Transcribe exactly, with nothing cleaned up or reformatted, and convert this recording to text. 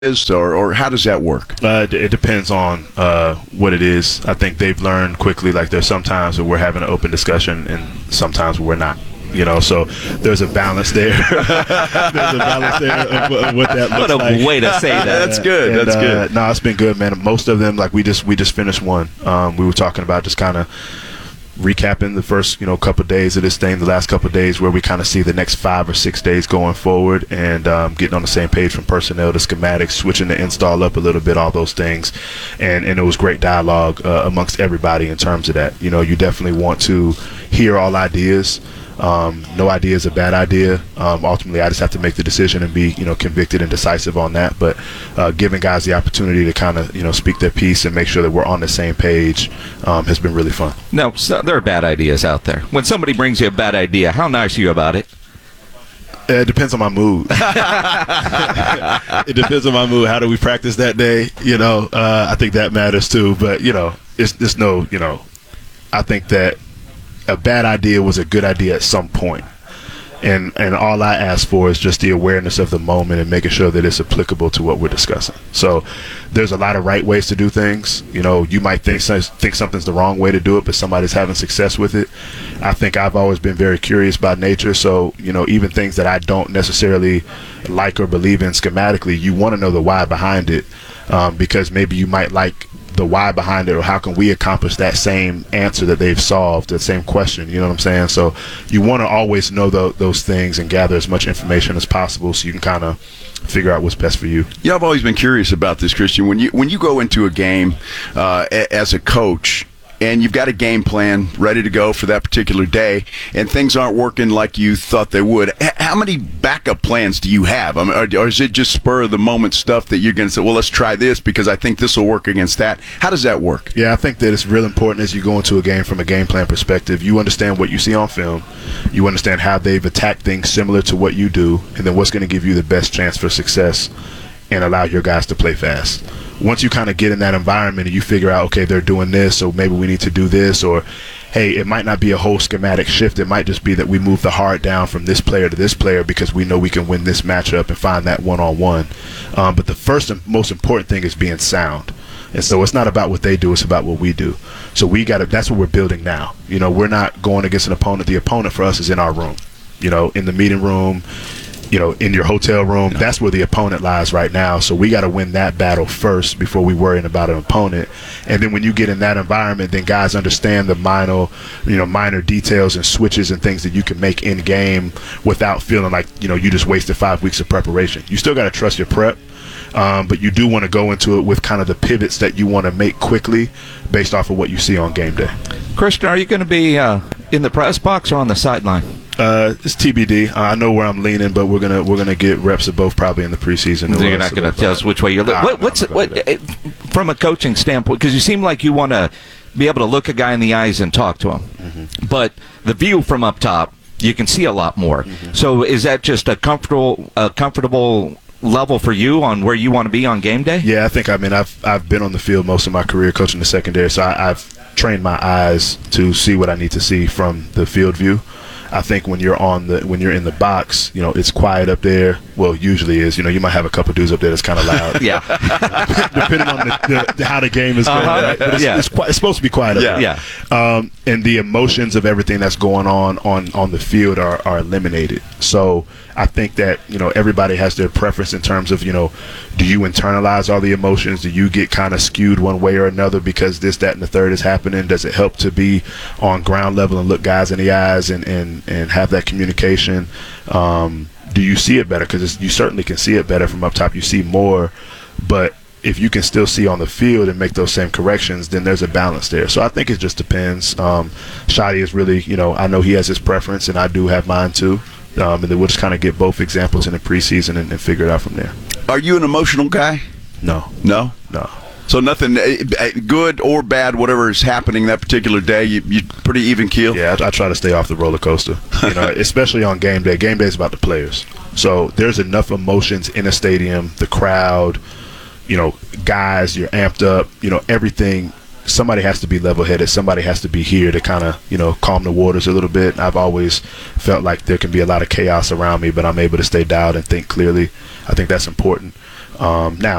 is, or, or how does that work? Uh, it depends on uh, what it is. I think they've learned quickly. Like there's sometimes where we're having an open discussion, and sometimes we're not. You know, so there's a balance there. There's a balance there of, of what that looks what a like. way to say that. That's good. And, That's uh, good. No, it's been good, man. Most of them, like we just we just finished one. Um, we were talking about just kind of recapping the first, you know, couple of days of this thing, the last couple of days, where we kind of see the next five or six days going forward, and um, getting on the same page from personnel to schematics, switching the install up a little bit, all those things, and and it was great dialogue uh, amongst everybody in terms of that. You know, you definitely want to hear all ideas. Um, no idea is a bad idea. Um, ultimately, I just have to make the decision and be, you know, convicted and decisive on that. But uh, giving guys the opportunity to kind of, you know, speak their piece and make sure that we're on the same page um, has been really fun. No, so there are bad ideas out there. When somebody brings you a bad idea, how nice are you about it? It depends on my mood. It depends on my mood. How do we practice that day? You know, uh, I think that matters too. But, you know, it's, it's no, you know, I think that a bad idea was a good idea at some point. And and all I ask for is just the awareness of the moment and making sure that it's applicable to what we're discussing. So there's a lot of right ways to do things. You know, you might think think something's the wrong way to do it, but somebody's having success with it. I think I've always been very curious by nature. So, you know, even things that I don't necessarily like or believe in schematically, you want to know the why behind it, um, because maybe you might like the why behind it, or how can we accomplish that same answer that they've solved, the same question, you know what I'm saying? So you want to always know the, those things and gather as much information as possible so you can kind of figure out what's best for you. Yeah, I've always been curious about this, Christian. When you when you go into a game uh, a, as a coach, and you've got a game plan ready to go for that particular day, and things aren't working like you thought they would, H- how many backup plans do you have? I mean, or, or is it just spur-of-the-moment stuff that you're going to say, well, let's try this because I think this will work against that? How does that work? Yeah, I think that it's real important as you go into a game from a game plan perspective. You understand what you see on film. You understand how they've attacked things similar to what you do, and then what's going to give you the best chance for success and allow your guys to play fast. Once you kind of get in that environment and you figure out, okay, they're doing this, so maybe we need to do this, or hey, it might not be a whole schematic shift. It might just be that we move the hard down from this player to this player because we know we can win this matchup and find that one-on-one. Um, but the first and most important thing is being sound. And so it's not about what they do, it's about what we do. So we got to, that's what we're building now. You know, we're not going against an opponent. The opponent for us is in our room, you know, in the meeting room, you know, in your hotel room. That's where the opponent lies right now. So we got to win that battle first before we worrying about an opponent. And then when you get in that environment, then guys understand the minor, you know, minor details and switches and things that you can make in game without feeling like, you know, you just wasted five weeks of preparation. You still got to trust your prep. Um, but you do want to go into it with kind of the pivots that you want to make quickly based off of what you see on game day. Christian, are you going to be uh, in the press box or on the sideline? Uh, it's T B D. Uh, I know where I'm leaning, but we're gonna we're gonna get reps of both probably in the preseason. So you're not going to tell us which way you're looking. Nah, What, what's nah, what it, from a coaching standpoint? Because you seem like you want to be able to look a guy in the eyes and talk to him, mm-hmm. but the view from up top, you can see a lot more. Mm-hmm. So is that just a comfortable a comfortable level for you on where you want to be on game day? Yeah, I think I mean I've I've been on the field most of my career coaching the secondary, so I, I've trained my eyes to see what I need to see from the field view. I think when you're on the when you're in the box, you know, it's quiet up there. Well, usually is. You know, you might have a couple dudes up there that's kind of loud. Yeah. Depending on the, the, how the game is going. Uh-huh. Right? But it's, yeah. it's, quite, it's supposed to be quiet up yeah. there. Yeah. Um, and the emotions of everything that's going on on, on the field are, are eliminated. So I think that, you know, everybody has their preference in terms of, you know, do you internalize all the emotions? Do you get kind of skewed one way or another because this, that, and the third is happening? Does it help to be on ground level and look guys in the eyes and, and, and have that communication? Um, do you see it better? Because you certainly can see it better from up top. You see more, but if you can still see on the field and make those same corrections, then there's a balance there. So I think it just depends. Um, Shadi is really, you know, I know he has his preference and I do have mine too. Um, and then we'll just kind of get both examples in the preseason and, and figure it out from there. Are you an emotional guy? No. No? No. So nothing, uh, good or bad, whatever is happening that particular day, you, you pretty even keel? Yeah, I, I try to stay off the roller coaster, you know, especially on game day. Game day is about the players. So there's enough emotions in a stadium, the crowd, you know, guys, you're amped up, you know, everything. Somebody has to be level-headed. Somebody has to be here to kind of, you know, calm the waters a little bit. I've always felt like there can be a lot of chaos around me, but I'm able to stay dialed and think clearly. I think that's important. Um, now,